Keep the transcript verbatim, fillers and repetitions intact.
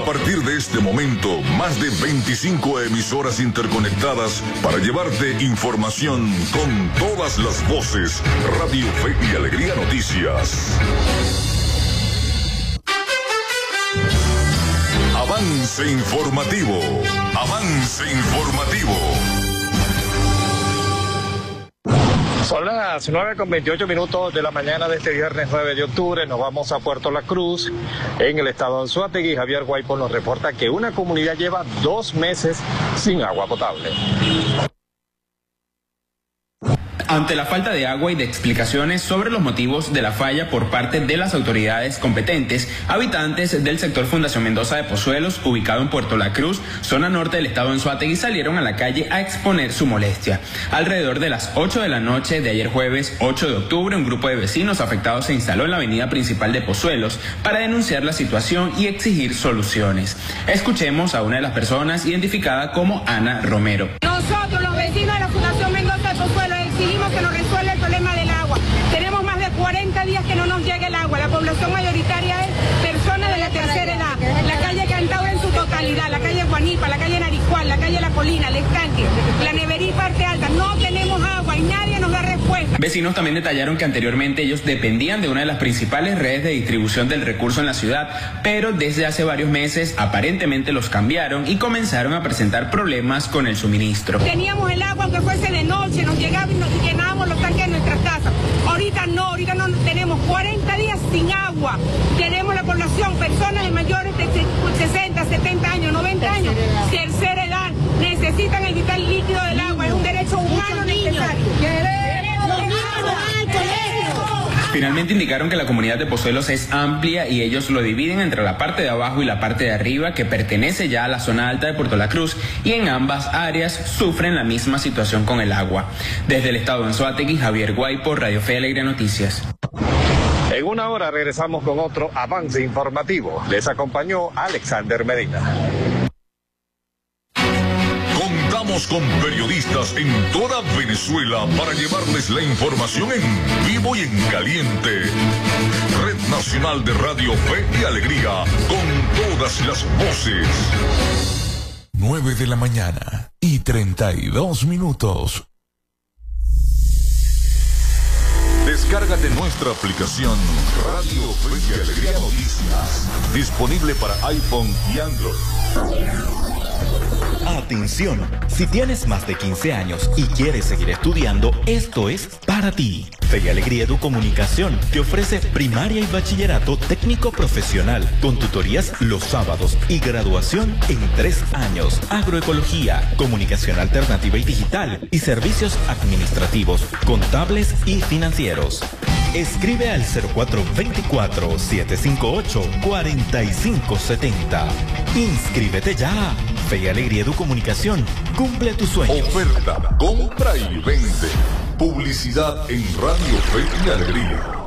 partir de este momento, más de veinticinco emisoras interconectadas para llevarte información con todas las voces. Radio Fe y Alegría Noticias. Avance informativo. Avance informativo. Son las nueve con veintiocho minutos de la mañana de este viernes nueve de octubre. Nos vamos a Puerto La Cruz, en el estado de Anzoátegui. Javier Guaipo nos reporta que una comunidad lleva dos meses sin agua potable. Ante la falta de agua y de explicaciones sobre los motivos de la falla por parte de las autoridades competentes, habitantes del sector Fundación Mendoza de Pozuelos, ubicado en Puerto La Cruz, zona norte del estado de Anzoátegui, salieron a la calle a exponer su molestia. Alrededor de las ocho de la noche de ayer jueves ocho de octubre, un grupo de vecinos afectados se instaló en la avenida principal de Pozuelos para denunciar la situación y exigir soluciones. Escuchemos a una de las personas identificada como Ana Romero. Nosotros, los vecinos de la Fundación Mendoza de Pozuelos, exigimos que nos resuelva el problema del agua. Tenemos más de cuarenta días que no nos llega el agua. La población mayoritaria es personas de la tercera edad. La calle Cantado en su totalidad, la calle Juanipa, la calle Naricual, la calle La Colina, el Estanque, la Neverí, Parte Alta. No tenemos agua y nadie nos da respuesta. Vecinos también detallaron que anteriormente ellos dependían de una de las principales redes de distribución del recurso en la ciudad, pero desde hace varios meses aparentemente los cambiaron y comenzaron a presentar problemas con el suministro. Teníamos el agua aunque fuese de noche, nos llegaba y nos llenábamos los tanques en nuestras casas. Ahorita no, ahorita no tenemos cuarenta días sin agua. Tenemos la población, personas de mayores de sesenta, setenta años, noventa años, tercera edad, necesitan el vital líquido del agua, es un derecho humano necesario. Finalmente indicaron que la comunidad de Pozuelos es amplia y ellos lo dividen entre la parte de abajo y la parte de arriba, que pertenece ya a la zona alta de Puerto La Cruz, y en ambas áreas sufren la misma situación con el agua. Desde el estado de Anzoátegui, Javier Guaipo, Radio Fe y Alegría Noticias. En una hora regresamos con otro avance informativo. Les acompañó Alexander Medina. Contamos con periodistas en toda Venezuela para llevarles la información en vivo y en caliente. Red Nacional de Radio Fe y Alegría, con todas las voces. nueve de la mañana y treinta y dos minutos. Descárgate nuestra aplicación Radio Fe y Alegría Noticias, disponible para iPhone y Android. Atención, si tienes más de quince años y quieres seguir estudiando, esto es para ti. Fe y Alegría Educomunicación te ofrece primaria y bachillerato técnico profesional con tutorías los sábados y graduación en tres años. Agroecología, comunicación alternativa y digital y servicios administrativos, contables y financieros. Escribe al cero cuatro dos cuatro, siete cinco ocho, cuatro cinco siete cero. Inscríbete ya. Fe y Alegría Educomunicación cumple tus sueños. Oferta, compra y vende. Publicidad en Radio Fe y Alegría.